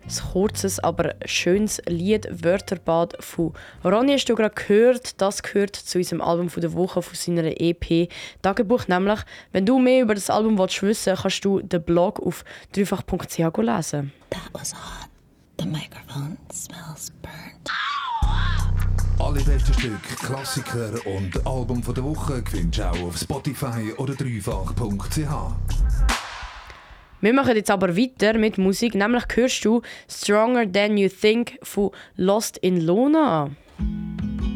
ein kurzes, aber schönes Lied «Wörterbad» von Ronny hast du gerade gehört. Das gehört zu unserem Album von der Woche, von seiner EP «Tagebuch». Nämlich, wenn du mehr über das Album wissen willst, kannst du den Blog auf dreifach.ch lesen. That was hot. The microphone smells burnt. Alle besten Stücke, Klassiker und Album von der Woche findest du auch auf Spotify oder dreifach.ch. Wir machen jetzt aber weiter mit Musik, nämlich hörst du «Stronger Than You Think» von Lost in Lona.